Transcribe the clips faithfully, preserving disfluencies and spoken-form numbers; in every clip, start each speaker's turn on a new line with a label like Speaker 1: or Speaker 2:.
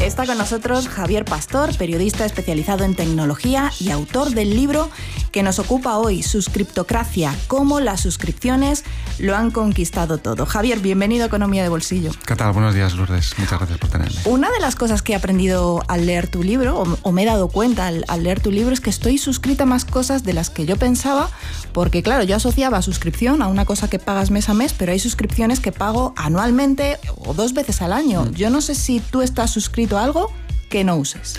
Speaker 1: Está con nosotros Javier Pastor, periodista especializado en tecnología y autor del libro que nos ocupa hoy, Suscriptocracia, cómo las suscripciones lo han conquistado todo. Javier, bienvenido a Economía de Bolsillo.
Speaker 2: ¿Qué tal? Buenos días, Lourdes. Muchas gracias por tenerme.
Speaker 1: Una de las cosas que he aprendido al leer tu libro, o, o me he dado cuenta al, al leer tu libro, es que estoy suscrita a más cosas de las que yo pensaba, porque claro, yo asociaba suscripción a una cosa que pagas mes a mes, pero hay suscripciones que pago anualmente o dos veces al año. Yo no sé si tú estás suscrito a algo que no uses.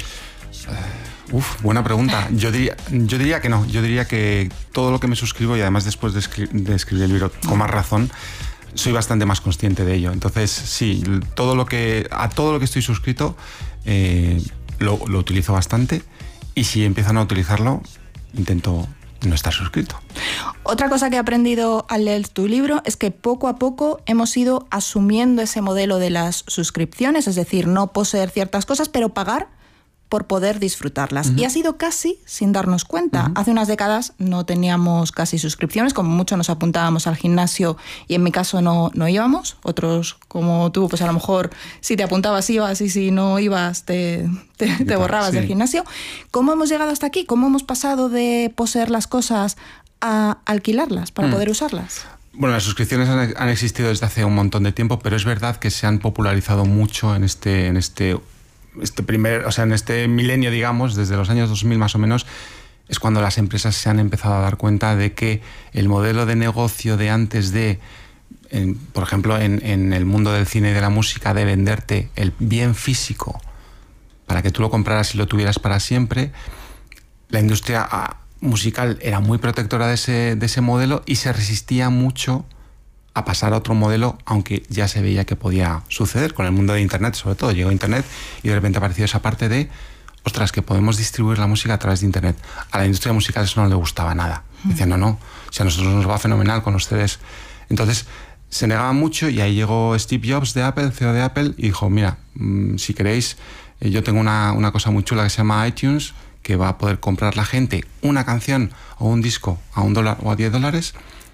Speaker 2: Uh, uf, buena pregunta. Yo diría, yo diría que no. Yo diría que todo lo que me suscribo, y además después de, escri- de escribir el libro, con más razón, soy bastante más consciente de ello. Entonces, sí, todo lo que, a todo lo que estoy suscrito eh, lo, lo utilizo bastante, y si empiezo a no utilizarlo, intento no estar suscrito.
Speaker 1: Otra cosa que he aprendido al leer tu libro es que poco a poco hemos ido asumiendo ese modelo de las suscripciones, es decir, no poseer ciertas cosas, pero pagar por poder disfrutarlas. Uh-huh. Y ha sido casi sin darnos cuenta. Uh-huh. Hace unas décadas no teníamos casi suscripciones, como mucho nos apuntábamos al gimnasio y en mi caso no, no íbamos. Otros, como tú, pues a lo mejor si te apuntabas ibas y si no ibas te, te, te borrabas sí. del gimnasio. ¿Cómo hemos llegado hasta aquí? ¿Cómo hemos pasado de poseer las cosas a alquilarlas para uh-huh. poder usarlas?
Speaker 2: Bueno, las suscripciones han, han existido desde hace un montón de tiempo, pero es verdad que se han popularizado mucho en este... En este Este primer, o sea, en este milenio, digamos, desde los años dos mil más o menos, es cuando las empresas se han empezado a dar cuenta de que el modelo de negocio de antes de, en, por ejemplo, en, en el mundo del cine y de la música, de venderte el bien físico para que tú lo compraras y lo tuvieras para siempre, la industria musical era muy protectora de ese, de ese modelo y se resistía mucho a pasar a otro modelo, aunque ya se veía que podía suceder con el mundo de Internet, sobre todo. Llegó Internet y de repente apareció esa parte de, ostras, que podemos distribuir la música a través de Internet. A la industria musical eso no le gustaba nada. Decían, no, no, si a nosotros nos va fenomenal con los C Ds. Entonces, se negaba mucho y ahí llegó Steve Jobs de Apple, C E O de Apple, y dijo, mira, mmm, si queréis, eh, yo tengo una, una cosa muy chula que se llama iTunes, que va a poder comprar la gente una canción o un disco a un dólar o a diez dólares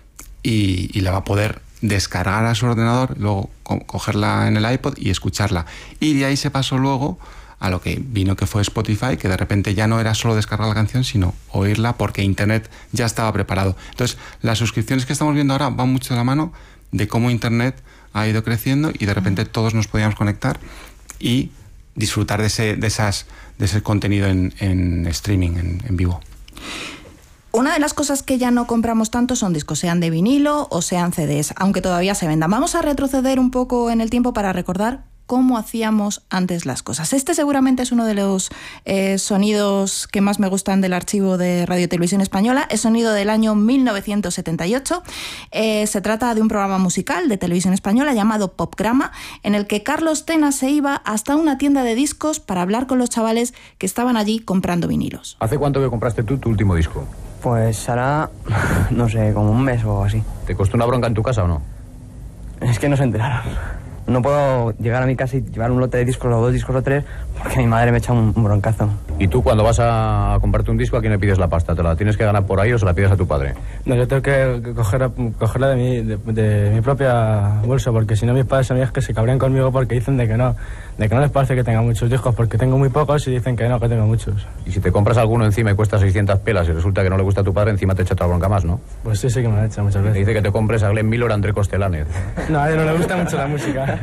Speaker 2: y, y la va a poder descargar a su ordenador, luego co- cogerla en el iPod y escucharla. Y de ahí se pasó luego a lo que vino, que fue Spotify, que de repente ya no era solo descargar la canción, sino oírla porque Internet ya estaba preparado. Entonces, las suscripciones que estamos viendo ahora van mucho de la mano de cómo Internet ha ido creciendo y de repente todos nos podíamos conectar y disfrutar de ese, de esas, de ese contenido en, en streaming, en, en vivo.
Speaker 1: Una de las cosas que ya no compramos tanto son discos, sean de vinilo o sean C Ds, aunque todavía se vendan. Vamos a retroceder un poco en el tiempo para recordar cómo hacíamos antes las cosas. Este seguramente es uno de los eh, sonidos que más me gustan del archivo de Radio Televisión Española. Es sonido del año mil novecientos setenta y ocho. Eh, se trata de un programa musical de Televisión Española llamado Popgrama, en el que Carlos Tena se iba hasta una tienda de discos para hablar con los chavales que estaban allí comprando vinilos.
Speaker 3: ¿Hace cuánto que compraste tú tu último disco?
Speaker 4: Pues hará, no sé, como un mes o así.
Speaker 3: ¿Te costó una bronca en tu casa o no?
Speaker 4: Es que no se enteraron. No puedo llegar a mi casa y llevar un lote de discos o dos discos o tres porque mi madre me echa un, un broncazo.
Speaker 3: ¿Y tú cuando vas a comprarte un disco a quién le pides la pasta? ¿Te la tienes que ganar por ahí o se la pides a tu padre?
Speaker 5: No, yo tengo que coger, cogerla de mi, de, de mi propia bolsa porque si no mis padres son amigos que se cabrían conmigo porque dicen de que no, de que no les parece que tenga muchos discos porque tengo muy pocos y dicen que no, que tengo muchos.
Speaker 3: Y si te compras alguno encima y cuesta seiscientas pelas y resulta que no le gusta a tu padre, encima te echa otra bronca más, ¿no?
Speaker 5: Pues sí, sí que me la echa muchas veces.
Speaker 3: Te dice que te compres a Glenn Miller o André Costelanes.
Speaker 5: No, a él no le gusta mucho la música.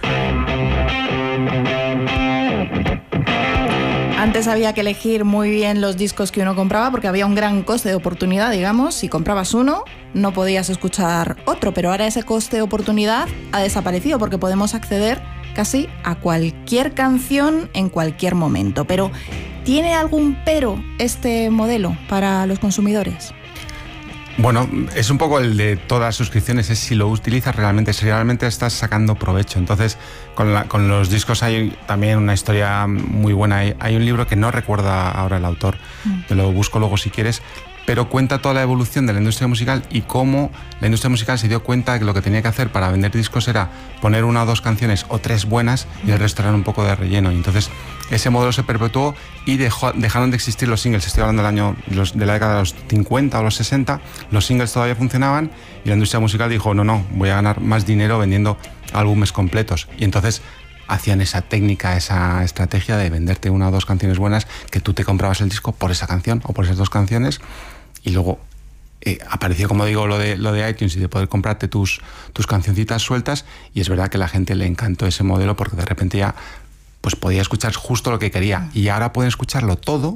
Speaker 1: Antes había que elegir muy bien los discos que uno compraba porque había un gran coste de oportunidad, digamos. Si comprabas uno, no podías escuchar otro, pero ahora ese coste de oportunidad ha desaparecido porque podemos acceder casi a cualquier canción en cualquier momento. Pero, ¿tiene algún pero este modelo para los consumidores?
Speaker 2: Bueno, es un poco el de todas las suscripciones, es si lo utilizas realmente, si realmente estás sacando provecho. Entonces, con, la, con los discos hay también una historia muy buena. Hay, hay un libro que no recuerda ahora el autor, mm. te lo busco luego si quieres, pero cuenta toda la evolución de la industria musical y cómo la industria musical se dio cuenta de que lo que tenía que hacer para vender discos era poner una o dos canciones o tres buenas y el resto era un poco de relleno. Y entonces ese modelo se perpetuó y dejó, dejaron de existir los singles. Estoy hablando del año los, de la década de los cincuenta o los sesenta. Los singles todavía funcionaban y la industria musical dijo, no, no, voy a ganar más dinero vendiendo álbumes completos. Y entonces hacían esa técnica, esa estrategia de venderte una o dos canciones buenas, que tú te comprabas el disco por esa canción o por esas dos canciones, y luego eh, apareció, como digo, lo de, lo de iTunes y de poder comprarte tus, tus cancioncitas sueltas, y es verdad que a la gente le encantó ese modelo porque de repente ya pues podía escuchar justo lo que quería, y ahora pueden escucharlo todo,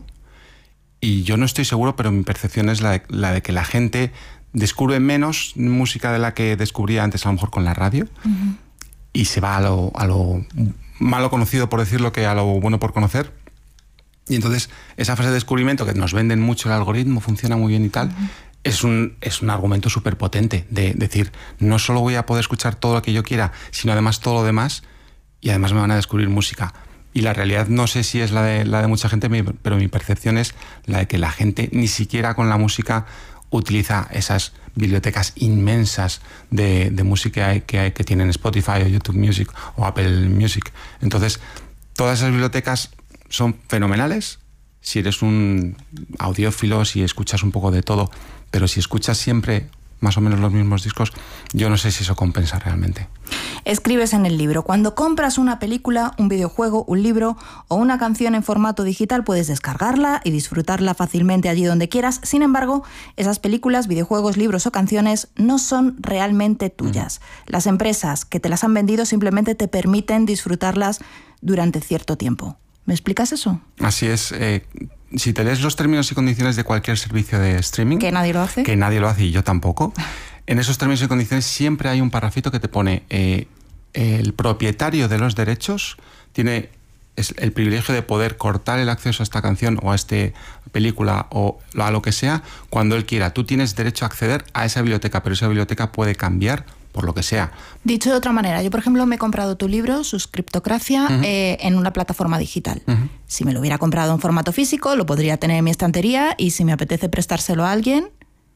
Speaker 2: y yo no estoy seguro, pero mi percepción es la de, la de que la gente descubre menos música de la que descubría antes, a lo mejor con la radio, uh-huh. y se va a lo, a lo malo conocido, por decirlo, que a lo bueno por conocer. Y entonces esa fase de descubrimiento, que nos venden mucho el algoritmo, funciona muy bien y tal, uh-huh. es un, es un argumento súper potente de decir, no solo voy a poder escuchar todo lo que yo quiera, sino además todo lo demás, y además me van a descubrir música. Y la realidad no sé si es la de, la de mucha gente, pero mi percepción es la de que la gente ni siquiera con la música utiliza esas bibliotecas inmensas de, de música que, hay, que tienen Spotify o YouTube Music o Apple Music. Entonces, todas esas bibliotecas son fenomenales si eres un audiófilo, si escuchas un poco de todo, pero si escuchas siempre más o menos los mismos discos, yo no sé si eso compensa realmente.
Speaker 1: Escribes en el libro: cuando compras una película, un videojuego, un libro o una canción en formato digital, puedes descargarla y disfrutarla fácilmente allí donde quieras. Sin embargo, esas películas, videojuegos, libros o canciones no son realmente tuyas. Mm. Las empresas que te las han vendido simplemente te permiten disfrutarlas durante cierto tiempo. ¿Me explicas eso?
Speaker 2: Así es. Eh, si te lees los términos y condiciones de cualquier servicio de streaming...
Speaker 1: Que nadie lo hace.
Speaker 2: Que nadie lo hace y yo tampoco. En esos términos y condiciones siempre hay un parrafito que te pone eh, el propietario de los derechos tiene es el privilegio de poder cortar el acceso a esta canción o a esta película o a lo que sea cuando él quiera. Tú tienes derecho a acceder a esa biblioteca, pero esa biblioteca puede cambiar por lo que sea.
Speaker 1: Dicho de otra manera, yo por ejemplo me he comprado tu libro, Suscriptocracia, uh-huh. eh, en una plataforma digital. Uh-huh. Si me lo hubiera comprado en formato físico, lo podría tener en mi estantería, y si me apetece prestárselo a alguien,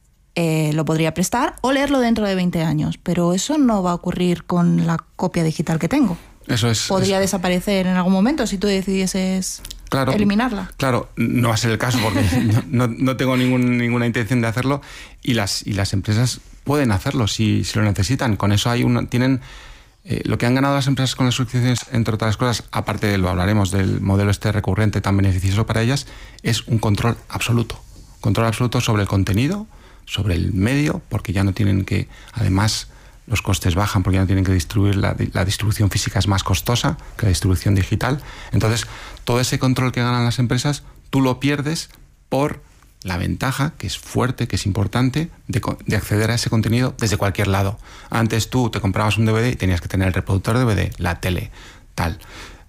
Speaker 1: eh, lo podría prestar o leerlo dentro de veinte años. Pero eso no va a ocurrir con la copia digital que tengo.
Speaker 2: Eso es.
Speaker 1: Podría
Speaker 2: es...
Speaker 1: desaparecer en algún momento si tú decidieses claro, eliminarla.
Speaker 2: Claro, no va a ser el caso porque no, no, no tengo ningún, ninguna intención de hacerlo, y las, y las empresas pueden hacerlo si, si lo necesitan. Con eso hay una, tienen eh, lo que han ganado las empresas con las suscripciones, entre otras cosas, aparte de lo hablaremos del modelo este recurrente tan beneficioso para ellas, es un control absoluto. Control absoluto sobre el contenido, sobre el medio, porque ya no tienen que, además, los costes bajan porque ya no tienen que distribuir, la, la distribución física es más costosa que la distribución digital. Entonces, todo ese control que ganan las empresas, tú lo pierdes por la ventaja, que es fuerte, que es importante, de, de acceder a ese contenido desde cualquier lado. Antes tú te comprabas un D V D y tenías que tener el reproductor de D V D, la tele, tal.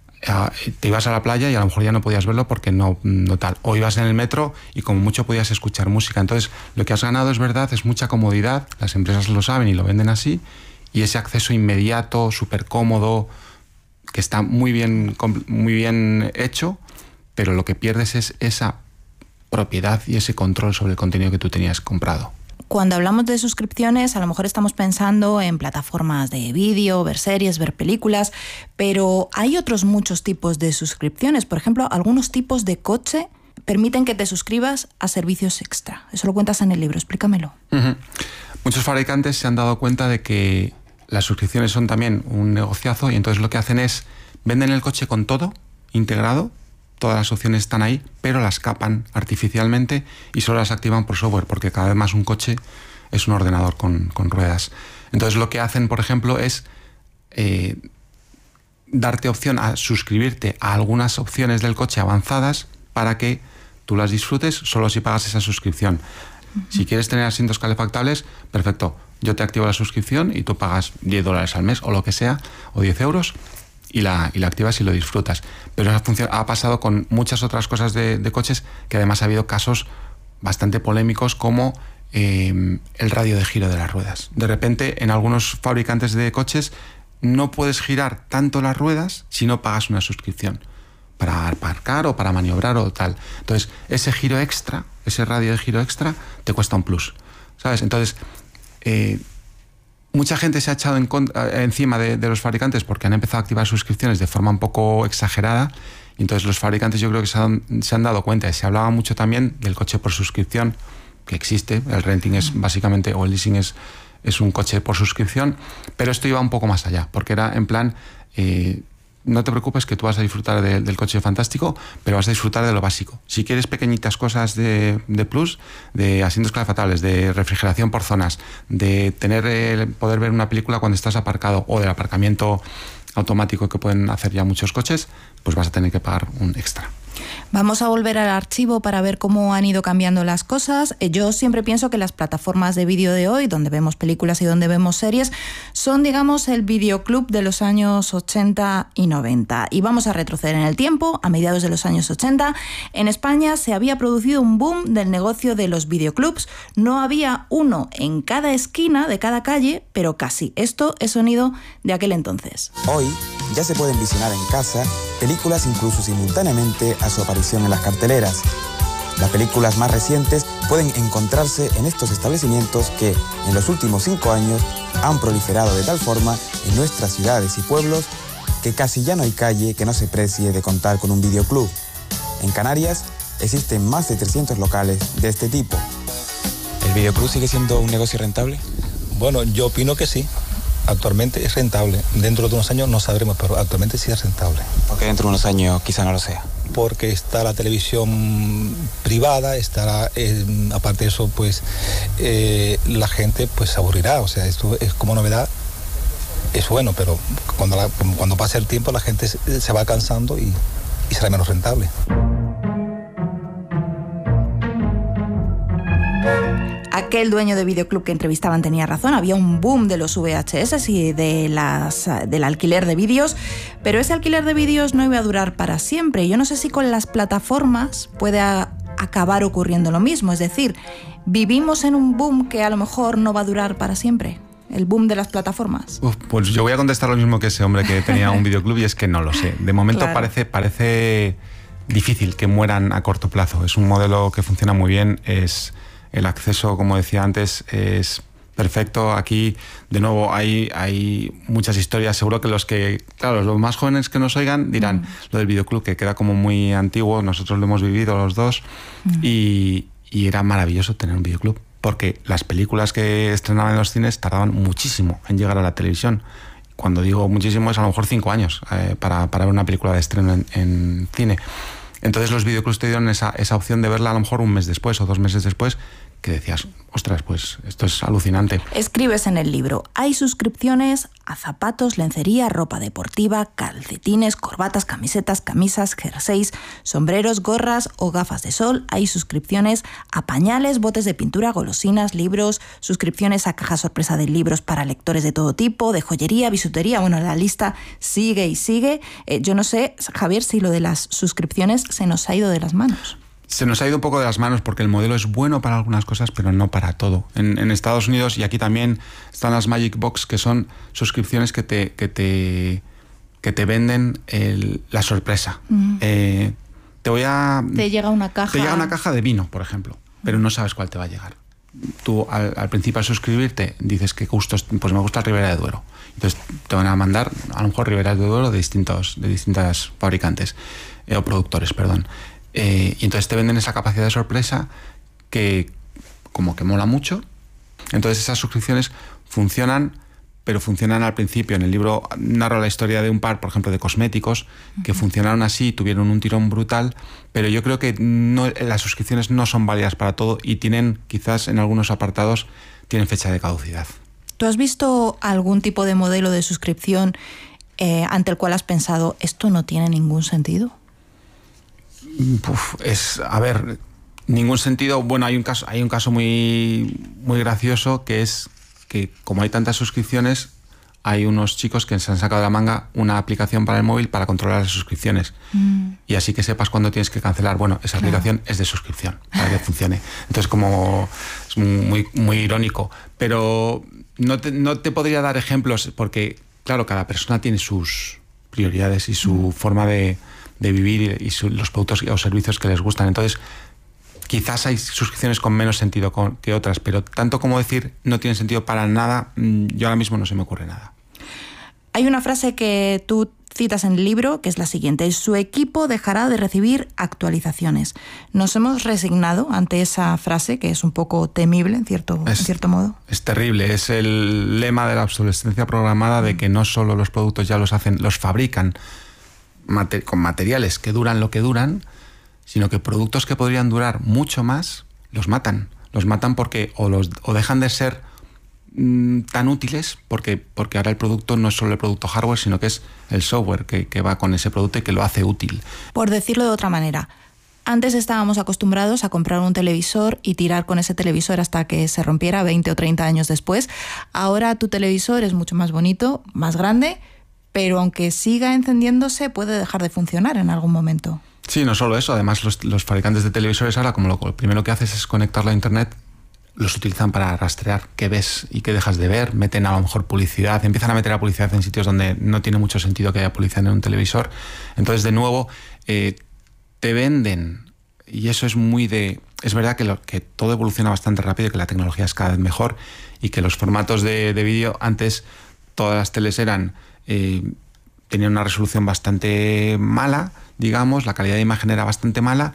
Speaker 2: Uh, te ibas a la playa y a lo mejor ya no podías verlo porque no, no tal. O ibas en el metro y como mucho podías escuchar música. Entonces, lo que has ganado, es verdad, es mucha comodidad. Las empresas lo saben y lo venden así. Y ese acceso inmediato, súper cómodo, que está muy bien, muy bien hecho, pero lo que pierdes es esa propiedad y ese control sobre el contenido que tú tenías comprado.
Speaker 1: Cuando hablamos de suscripciones, a lo mejor estamos pensando en plataformas de vídeo, ver series, ver películas, pero hay otros muchos tipos de suscripciones. Por ejemplo, algunos tipos de coche permiten que te suscribas a servicios extra. Eso lo cuentas en el libro, explícamelo. Uh-huh.
Speaker 2: Muchos fabricantes se han dado cuenta de que las suscripciones son también un negociazo, y entonces lo que hacen es venden el coche con todo integrado. Todas las opciones están ahí, pero las capan artificialmente y solo las activan por software, porque cada vez más un coche es un ordenador con, con ruedas. Entonces lo que hacen, por ejemplo, es eh, darte opción a suscribirte a algunas opciones del coche avanzadas para que tú las disfrutes solo si pagas esa suscripción. Uh-huh. Si quieres tener asientos calefactables, perfecto. Yo te activo la suscripción y tú pagas diez dólares al mes o lo que sea, o diez euros, y la, y la activas y lo disfrutas. Pero esa función ha pasado con muchas otras cosas de, de coches, que además ha habido casos bastante polémicos, como eh, el radio de giro de las ruedas. De repente, en algunos fabricantes de coches no puedes girar tanto las ruedas si no pagas una suscripción para aparcar o para maniobrar o tal. Entonces, ese giro extra, ese radio de giro extra, te cuesta un plus, ¿sabes? Entonces, eh, mucha gente se ha echado en contra, encima de, de los fabricantes porque han empezado a activar suscripciones de forma un poco exagerada, y entonces los fabricantes yo creo que se han, se han dado cuenta, y se hablaba mucho también del coche por suscripción, que existe. El renting es básicamente, o el leasing es, es un coche por suscripción, pero esto iba un poco más allá, porque era en plan, eh, no te preocupes que tú vas a disfrutar de, del coche fantástico, pero vas a disfrutar de lo básico. Si quieres pequeñitas cosas de, de plus, de asientos calefatables, de refrigeración por zonas, de tener el poder ver una película cuando estás aparcado o del aparcamiento automático que pueden hacer ya muchos coches, pues vas a tener que pagar un extra.
Speaker 1: Vamos a volver al archivo para ver cómo han ido cambiando las cosas. Yo siempre pienso que las plataformas de vídeo de hoy, donde vemos películas y donde vemos series, son, digamos, el videoclub de los años ochenta y noventa. Y vamos a retroceder en el tiempo. A mediados de los años ochenta, en España se había producido un boom del negocio de los videoclubs. No había uno en cada esquina de cada calle, pero casi. Esto es sonido de aquel entonces.
Speaker 6: Hoy ya se pueden visionar en casa películas incluso simultáneamente a su aparición en las carteleras. Las películas más recientes pueden encontrarse en estos establecimientos que en los últimos cinco años han proliferado de tal forma en nuestras ciudades y pueblos que casi ya no hay calle que no se precie de contar con un videoclub. En Canarias existen más de trescientos locales de este tipo. ¿El videoclub sigue siendo un negocio rentable?
Speaker 7: Bueno, yo opino que sí. Actualmente es rentable. Dentro de unos años no sabremos, pero actualmente sí es rentable.
Speaker 6: ¿Por qué dentro de unos años quizá no lo sea?
Speaker 7: Porque está la televisión privada, estará, eh, aparte de eso, pues eh, la gente pues se aburrirá. O sea, esto es como novedad, es bueno, pero cuando, la, cuando pase el tiempo la gente se, se va cansando y, y será menos rentable.
Speaker 1: Aquel dueño de videoclub que entrevistaban tenía razón, había un boom de los V H S y de las, del alquiler de vídeos, pero ese alquiler de vídeos no iba a durar para siempre. Yo no sé si con las plataformas puede a, acabar ocurriendo lo mismo, es decir, vivimos en un boom que a lo mejor no va a durar para siempre. El boom de las plataformas.
Speaker 2: Uf, pues yo voy a contestar lo mismo que ese hombre que tenía un videoclub y es que no lo sé. De momento claro. parece, parece difícil que mueran a corto plazo. Es un modelo que funciona muy bien, es... El acceso, como decía antes, es perfecto. Aquí, de nuevo, hay, hay muchas historias. Seguro que los que, claro, los más jóvenes que nos oigan dirán mm. lo del videoclub, que queda como muy antiguo. Nosotros lo hemos vivido los dos mm. y, y era maravilloso tener un videoclub, porque las películas que estrenaban en los cines tardaban muchísimo en llegar a la televisión. Cuando digo muchísimo es a lo mejor cinco años eh, para, para ver una película de estreno en, en cine. Entonces los videoclubs te dieron esa, esa opción de verla a lo mejor un mes después o dos meses después, que decías, ostras, pues esto es alucinante.
Speaker 1: Escribes en el libro, hay suscripciones a zapatos, lencería, ropa deportiva, calcetines, corbatas, camisetas, camisas, jerseys, sombreros, gorras o gafas de sol. Hay suscripciones a pañales, botes de pintura, golosinas, libros, suscripciones a caja sorpresa de libros para lectores de todo tipo, de joyería, bisutería. Bueno, la lista sigue y sigue. Eh, yo no sé, Javier, si lo de las suscripciones se nos ha ido de las manos.
Speaker 2: Se nos ha ido un poco de las manos porque el modelo es bueno para algunas cosas, pero no para todo. En, en Estados Unidos y aquí también están las Magic Box, que son suscripciones que te, que te, que te venden el, la sorpresa. Mm. Eh, te voy a...
Speaker 1: Te llega una caja...
Speaker 2: Te llega una caja de vino, por ejemplo, pero no sabes cuál te va a llegar. Tú al, al principio al suscribirte dices que gustos, pues me gusta el Ribera de Duero. Entonces te van a mandar a lo mejor Ribera de Duero de distintos, de distintas fabricantes eh, o productores, perdón. Eh, y entonces te venden esa capacidad de sorpresa que como que mola mucho. Entonces esas suscripciones funcionan, pero funcionan al principio. En el libro narro la historia de un par, por ejemplo, de cosméticos que uh-huh. funcionaron así, tuvieron un tirón brutal, pero yo creo que no, las suscripciones no son válidas para todo y tienen, quizás en algunos apartados, tienen fecha de caducidad.
Speaker 1: ¿Tú has visto algún tipo de modelo de suscripción eh, ante el cual has pensado, esto no tiene ningún sentido?
Speaker 2: Uf, es, a ver, ningún sentido. Bueno, hay un caso, hay un caso muy, muy gracioso, que es que como hay tantas suscripciones, hay unos chicos que se han sacado de la manga una aplicación para el móvil para controlar las suscripciones. Mm. Y así que sepas cuándo tienes que cancelar. Bueno, esa claro. aplicación es de suscripción para que funcione. Entonces, como es muy, muy irónico. Pero no te, no te podría dar ejemplos porque, claro, cada persona tiene sus prioridades y su mm. forma de... de vivir y su, los productos o servicios que les gustan. Entonces, quizás hay suscripciones con menos sentido con, que otras, pero tanto como decir no tiene sentido para nada, yo ahora mismo no se me ocurre nada.
Speaker 1: Hay una frase que tú citas en el libro, que es la siguiente: su equipo dejará de recibir actualizaciones. ¿Nos hemos resignado ante esa frase, que es un poco temible, en cierto, es, en cierto modo?
Speaker 2: Es terrible, es el lema de la obsolescencia programada, de que no solo los productos ya los hacen, los fabrican mater- con materiales que duran lo que duran, sino que productos que podrían durar mucho más, los matan. Los matan porque o, los, o dejan de ser mmm, tan útiles, porque, porque ahora el producto no es solo el producto hardware, sino que es el software que, que va con ese producto y que lo hace útil.
Speaker 1: Por decirlo de otra manera, antes estábamos acostumbrados a comprar un televisor y tirar con ese televisor hasta que se rompiera veinte o treinta años después. Ahora tu televisor es mucho más bonito, más grande, pero aunque siga encendiéndose puede dejar de funcionar en algún momento.
Speaker 2: Sí, no solo eso. Además, los, los fabricantes de televisores ahora, como lo, lo primero que haces es conectarlo a Internet, los utilizan para rastrear qué ves y qué dejas de ver. Meten a lo mejor publicidad, empiezan a meter a publicidad en sitios donde no tiene mucho sentido que haya publicidad en un televisor. Entonces, de nuevo, eh, te venden, y eso es muy de... Es verdad que, lo, que todo evoluciona bastante rápido y que la tecnología es cada vez mejor y que los formatos de, de vídeo, antes todas las teles eran... Eh, tenían una resolución bastante mala, digamos, la calidad de imagen era bastante mala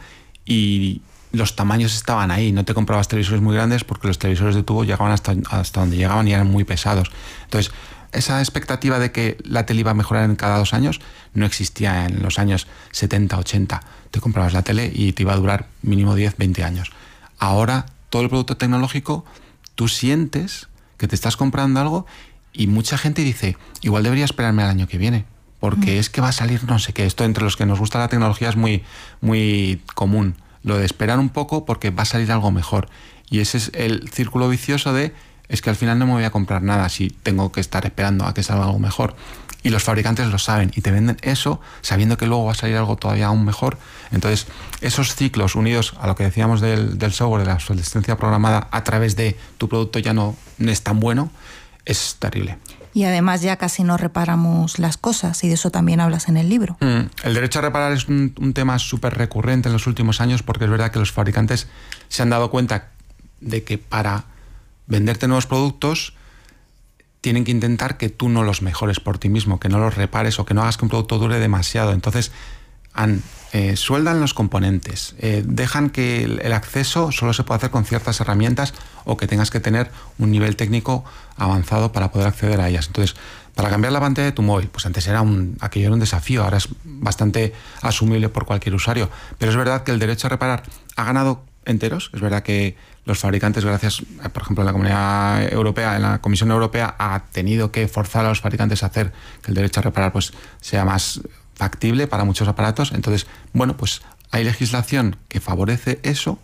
Speaker 2: y los tamaños estaban ahí. No te comprabas televisores muy grandes porque los televisores de tubo llegaban hasta, hasta donde llegaban y eran muy pesados. Entonces, esa expectativa de que la tele iba a mejorar en cada dos años no existía en los años setenta, ochenta. Te comprabas la tele y te iba a durar mínimo diez, veinte años. Ahora, todo el producto tecnológico, tú sientes que te estás comprando algo y mucha gente dice, igual debería esperarme al año que viene, porque mm. es que va a salir no sé qué. Esto entre los que nos gusta la tecnología es muy, muy común. Lo de esperar un poco porque va a salir algo mejor. Y ese es el círculo vicioso de, es que al final no me voy a comprar nada si tengo que estar esperando a que salga algo mejor. Y los fabricantes lo saben y te venden eso sabiendo que luego va a salir algo todavía aún mejor. Entonces, esos ciclos unidos a lo que decíamos del, del software, de la obsolescencia programada a través de tu producto ya no es tan bueno, es terrible.
Speaker 1: Y además ya casi no reparamos las cosas, y de eso también hablas en el libro.
Speaker 2: Mm. El derecho a reparar es un, un tema súper recurrente en los últimos años, porque es verdad que los fabricantes se han dado cuenta de que para venderte nuevos productos tienen que intentar que tú no los mejores por ti mismo, que no los repares o que no hagas que un producto dure demasiado. Entonces, han, eh, sueldan los componentes, eh, dejan que el, el acceso solo se puede hacer con ciertas herramientas o que tengas que tener un nivel técnico avanzado para poder acceder a ellas. Entonces, para cambiar la pantalla de tu móvil, pues antes era un, aquello era un desafío, ahora es bastante asumible por cualquier usuario. Pero es verdad que el derecho a reparar ha ganado enteros. Es verdad que los fabricantes, gracias, por ejemplo, en la Comunidad Europea, en la Comisión Europea, ha tenido que forzar a los fabricantes a hacer que el derecho a reparar pues sea más factible para muchos aparatos. Entonces, bueno, pues hay legislación que favorece eso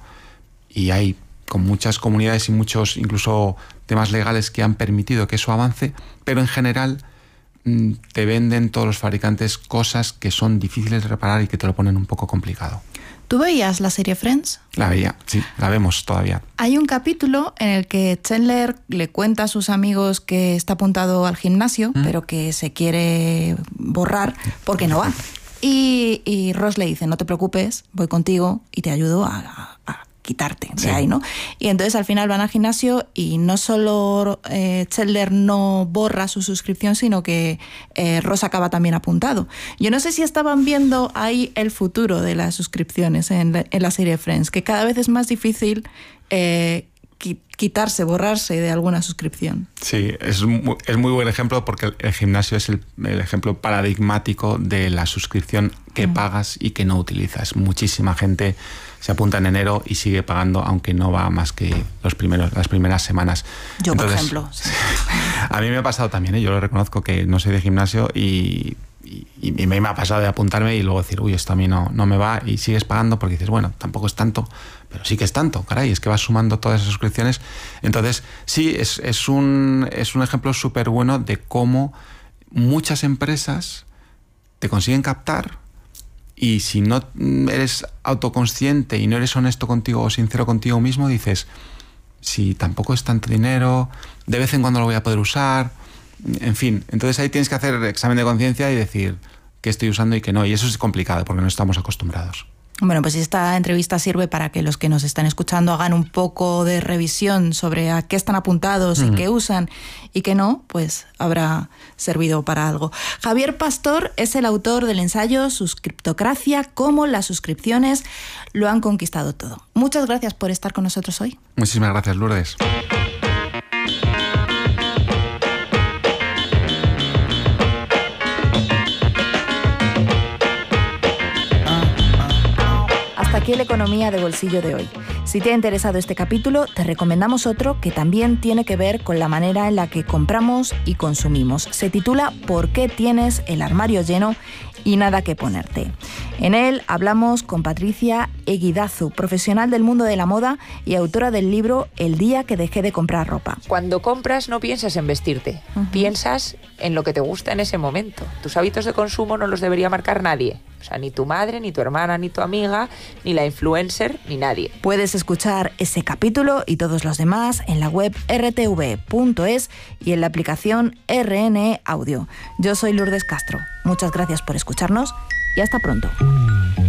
Speaker 2: y hay con muchas comunidades y muchos incluso temas legales que han permitido que eso avance, pero en general mmm, te venden todos los fabricantes cosas que son difíciles de reparar y que te lo ponen un poco complicado.
Speaker 1: ¿Tú veías la serie Friends?
Speaker 2: La veía, sí, la vemos todavía.
Speaker 1: Hay un capítulo en el que Chandler le cuenta a sus amigos que está apuntado al gimnasio, ¿Mm? pero que se quiere borrar porque no va. Y, y Ross le dice, no te preocupes, voy contigo y te ayudo a, a, a quitarte de sí. ahí, ¿no? Y entonces al final van al gimnasio y no solo eh, Chandler no borra su suscripción, sino que eh, Ross acaba también apuntado. Yo no sé si estaban viendo ahí el futuro de las suscripciones en la, en la serie Friends, que cada vez es más difícil eh, quitarse, borrarse de alguna suscripción.
Speaker 2: Sí, es muy, es muy buen ejemplo porque el, el gimnasio es el, el ejemplo paradigmático de la suscripción que mm. pagas y que no utilizas. Muchísima gente se apunta en enero y sigue pagando aunque no va más que los primeros, las primeras semanas.
Speaker 1: Yo,
Speaker 2: Entonces,
Speaker 1: por ejemplo. Sí.
Speaker 2: A mí me ha pasado también, ¿eh? Yo lo reconozco que no soy de gimnasio y, y, y me ha pasado de apuntarme y luego decir, uy, esto a mí no, no me va, y sigues pagando porque dices, bueno, tampoco es tanto, pero sí que es tanto, caray, es que vas sumando todas esas suscripciones. Entonces, sí, es, es, un, es un ejemplo súper bueno de cómo muchas empresas te consiguen captar. Y si no eres autoconsciente y no eres honesto contigo o sincero contigo mismo, dices, si tampoco es tanto dinero, de vez en cuando lo voy a poder usar, en fin. Entonces ahí tienes que hacer examen de conciencia y decir qué estoy usando y qué no. Y eso es complicado porque no estamos acostumbrados.
Speaker 1: Bueno, pues esta entrevista sirve para que los que nos están escuchando hagan un poco de revisión sobre a qué están apuntados y uh-huh. qué usan y qué no, pues habrá servido para algo. Javier Pastor es el autor del ensayo Suscriptocracia, cómo las suscripciones lo han conquistado todo. Muchas gracias por estar con nosotros hoy.
Speaker 2: Muchísimas gracias, Lourdes.
Speaker 1: hasta aquí la economía de bolsillo de hoy. Si te ha interesado este capítulo, te recomendamos otro que también tiene que ver con la manera en la que compramos y consumimos. Se titula ¿Por qué tienes el armario lleno y nada que ponerte? En él hablamos con Patricia Eguidazu, profesional del mundo de la moda y autora del libro El día que dejé de comprar ropa.
Speaker 8: Cuando compras no piensas en vestirte, uh-huh. piensas en lo que te gusta en ese momento. Tus hábitos de consumo no los debería marcar nadie. O sea, ni tu madre, ni tu hermana, ni tu amiga, ni la influencer, ni nadie.
Speaker 1: Puedes escuchar ese capítulo y todos los demás en la web erre te ve punto es y en la aplicación erre ene e Audio. Yo soy Lourdes Castro. Muchas gracias por escucharnos y hasta pronto.